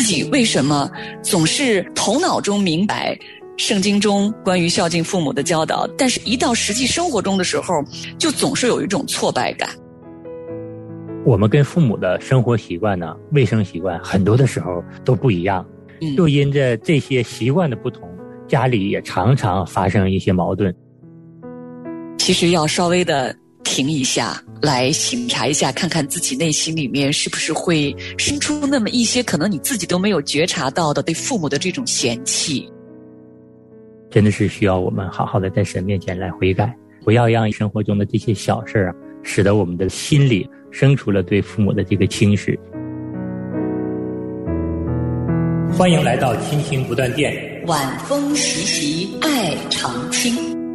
己为什么总是头脑中明白圣经中关于孝敬父母的教导，但是一到实际生活中的时候，就总是有一种挫败感。 我们跟父母的生活习惯呢、卫生习惯很多的时候都不一样，就因着这些习惯的不同，家里也常常发生一些矛盾。 其实要稍微的停一下，来省察一下，看看自己内心里面是不是会生出那么一些可能你自己都没有觉察到的对父母的这种嫌弃。 真的是需要我们好好的在神面前来悔改，不要让生活中的这些小事啊，使得我们的心里生出了对父母的这个轻视。欢迎来到亲情不断电， 晚风习习，爱常青。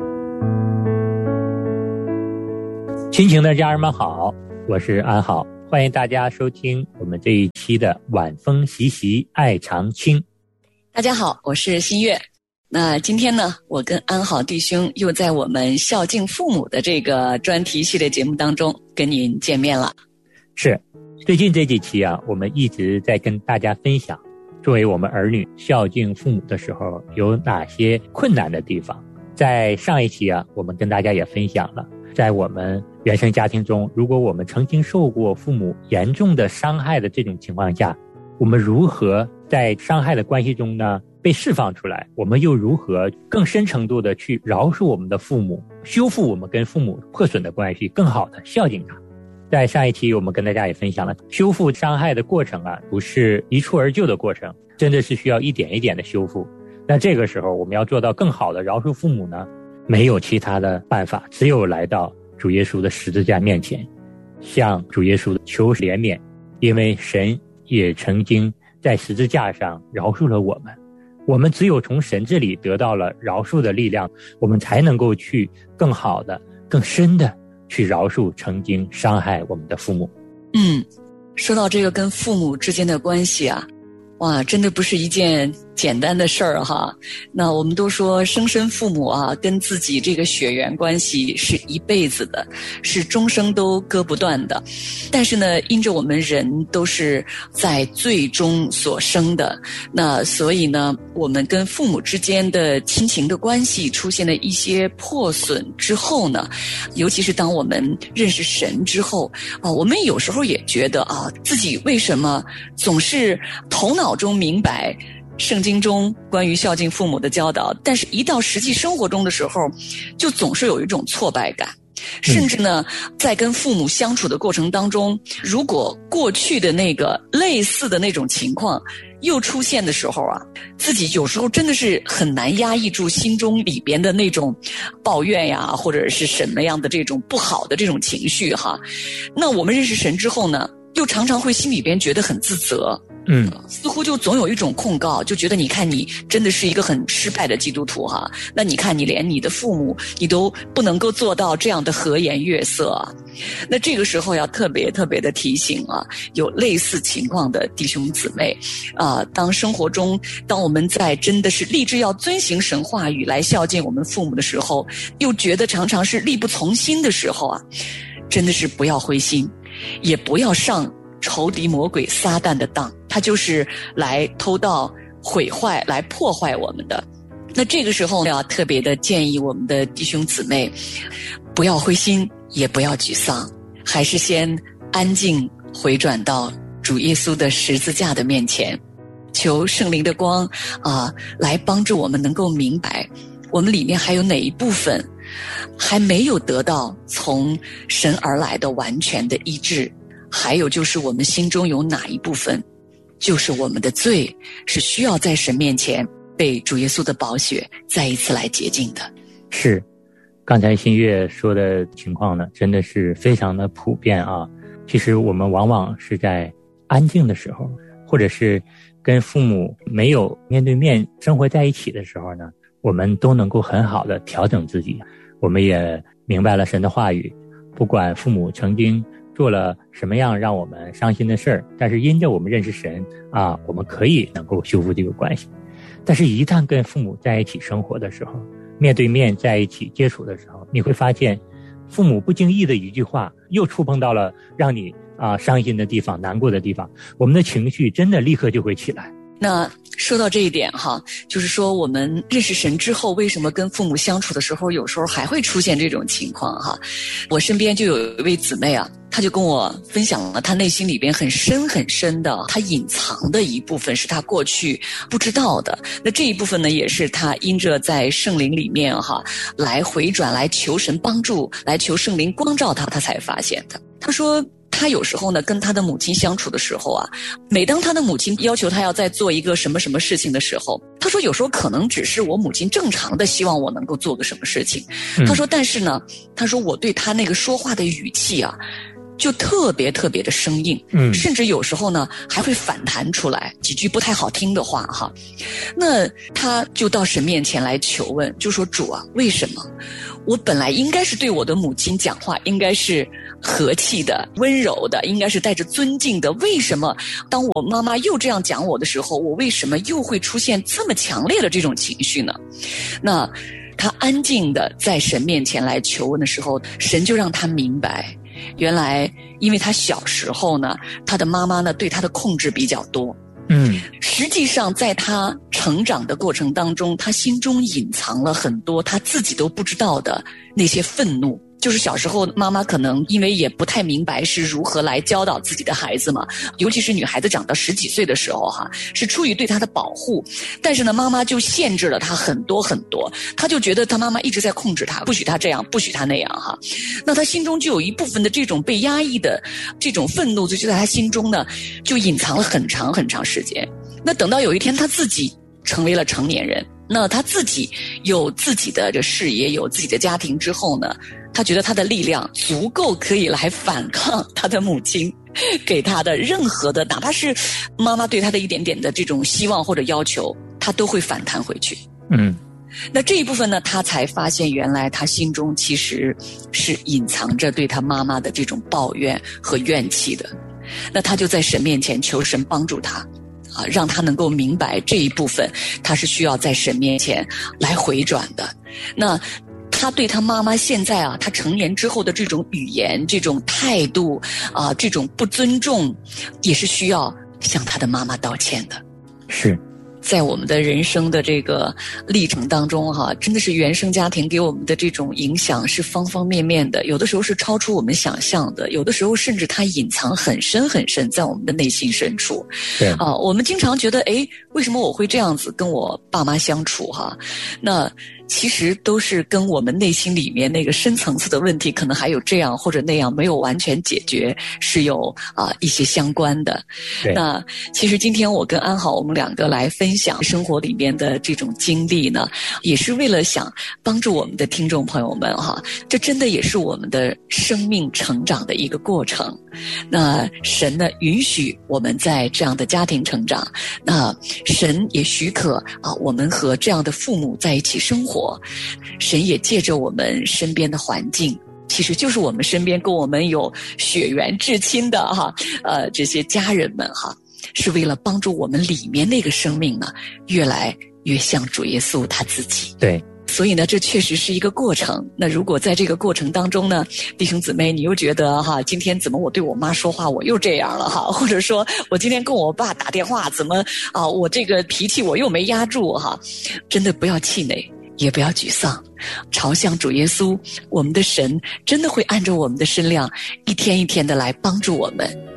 亲情的家人们好，我是安好，欢迎大家收听我们这一期的晚风习习，爱常青。 大家好，我是新月。那今天呢，我跟安好弟兄又在我们孝敬父母的这个专题系列节目当中跟您见面了。 是，最近这几期啊，我们一直在跟大家分享，作为我们儿女孝敬父母的时候有哪些困难的地方。在上一期啊，我们跟大家也分享了，在我们原生家庭中，如果我们曾经受过父母严重的伤害的这种情况下，我们如何在伤害的关系中呢被释放出来，我们又如何更深程度的去饶恕我们的父母，修复我们跟父母破损的关系，更好的孝敬他。在上一期我们跟大家也分享了，修复伤害的过程啊，不是一蹴而就的过程，真的是需要一点一点的修复。那这个时候我们要做到更好的饶恕父母呢，没有其他的办法，只有来到主耶稣的十字架面前，向主耶稣求怜悯，因为神也曾经在十字架上饶恕了我们。我们只有从神这里得到了饶恕的力量，我们才能够去更好的、更深的去饶恕曾经伤害我们的父母。 说到这个跟父母之间的关系啊，哇，真的不是一件简单的事儿哈。那我们都说生身父母啊，跟自己这个血缘关系是一辈子的，是终生都割不断的。但是呢，因着我们人都是在罪中所生的，那所以呢，我们跟父母之间的亲情的关系出现了一些破损之后呢，尤其是当我们认识神之后啊，我们有时候也觉得啊，自己为什么总是头脑中明白圣经中关于孝敬父母的教导，但是一到实际生活中的时候，就总是有一种挫败感。甚至呢，在跟父母相处的过程当中，如果过去的那个类似的那种情况又出现的时候啊，自己有时候真的是很难压抑住心中里边的那种抱怨呀，或者是什么样的这种不好的这种情绪哈。那我们认识神之后呢，又常常会心里边觉得很自责。似乎就总有一种控告，就觉得你看你真的是一个很失败的基督徒哈，那你看你连你的父母你都不能够做到这样的和颜悦色啊。那这个时候要特别特别的提醒啊，有类似情况的弟兄姊妹啊，当生活中当我们在真的是立志要遵行神话语来孝敬我们父母的时候，又觉得常常是力不从心的时候啊，真的是不要灰心，也不要上仇敌魔鬼撒旦的当，他就是来偷盗毁坏来破坏我们的。那这个时候要特别的建议我们的弟兄姊妹不要灰心，也不要沮丧，还是先安静回转到主耶稣的十字架的面前，求圣灵的光来帮助我们能够明白我们里面还有哪一部分还没有得到从神而来的完全的医治，还有就是我们心中有哪一部分就是我们的罪，是需要在神面前被主耶稣的宝血再一次来洁净的。 是，刚才新月说的情况呢，真的是非常的普遍啊。其实我们往往是在安静的时候，或者是跟父母没有面对面生活在一起的时候呢，我们都能够很好的调整自己。我们也明白了神的话语，不管父母曾经做了什么样让我们伤心的事儿，但是因着我们认识神啊，我们可以能够修复这个关系。但是一旦跟父母在一起生活的时候，面对面在一起接触的时候，你会发现父母不经意的一句话又触碰到了让你伤心的地方，难过的地方，我们的情绪真的立刻就会起来。 那说到这一点哈，就是说我们认识神之后，为什么跟父母相处的时候，有时候还会出现这种情况哈？我身边就有一位姊妹啊，她就跟我分享了她内心里边很深很深的，她隐藏的一部分是她过去不知道的。那这一部分呢，也是她因着在圣灵里面哈，来回转，来求神帮助，来求圣灵光照她，她才发现的。她说他有时候呢跟他的母亲相处的时候啊，每当他的母亲要求他要再做一个什么什么事情的时候，他说有时候可能只是我母亲正常的希望我能够做个什么事情。他说但是呢，他说我对他那个说话的语气啊，就特别特别的生硬，甚至有时候呢还会反弹出来几句不太好听的话哈。那他就到神面前来求问，就说主啊，为什么我本来应该是对我的母亲讲话应该是和气的、温柔的，应该是带着尊敬的，为什么当我妈妈又这样讲我的时候，我为什么又会出现这么强烈的这种情绪呢？那他安静的在神面前来求问的时候，神就让他明白，原来因为他小时候呢，他的妈妈呢对他的控制比较多，实际上在他成长的过程当中，他心中隐藏了很多他自己都不知道的那些愤怒。就是小时候妈妈可能因为也不太明白是如何来教导自己的孩子嘛，尤其是女孩子长到10几岁的时候哈，是出于对她的保护，但是呢妈妈就限制了她很多很多，她就觉得她妈妈一直在控制她，不许她这样，不许她那样哈。那她心中就有一部分的这种被压抑的这种愤怒，就在她心中呢就隐藏了很长很长时间。那等到有一天她自己成为了成年人，那她自己有自己的这事业，有自己的家庭之后呢，他觉得他的力量足够可以来反抗他的母亲给他的任何的，哪怕是妈妈对他的一点点的这种希望或者要求，他都会反弹回去。那这一部分呢，他才发现原来他心中其实是隐藏着对他妈妈的这种抱怨和怨气的。那他就在神面前求神帮助他让他能够明白这一部分他是需要在神面前来回转的。那他对他妈妈现在他成年之后的这种语言、这种态度这种不尊重，也是需要向他的妈妈道歉的。 是。 在我们的人生的这个历程当中真的是原生家庭给我们的这种影响是方方面面的，有的时候是超出我们想象的，有的时候甚至它隐藏很深很深在我们的内心深处。 对我们经常觉得为什么我会这样子跟我爸妈相处那其实都是跟我们内心里面那个深层次的问题可能还有这样或者那样没有完全解决是有一些相关的。那其实今天我跟安好我们两个来分享生活里面的这种经历呢，也是为了想帮助我们的听众朋友们这真的也是我们的生命成长的一个过程。那神呢允许我们在这样的家庭成长，那神也许可我们和这样的父母在一起生活，神也借着我们身边的环境，其实就是我们身边跟我们有血缘至亲的这些家人们是为了帮助我们里面那个生命呢越来越像主耶稣他自己。 对， 所以呢这确实是一个过程。那如果在这个过程当中呢，弟兄姊妹你又觉得今天怎么我对我妈说话我又这样了或者说我今天跟我爸打电话怎么我这个脾气我又没压住真的不要气馁，也不要沮丧，朝向主耶稣，我们的神真的会按照我们的身量一天一天的来帮助我们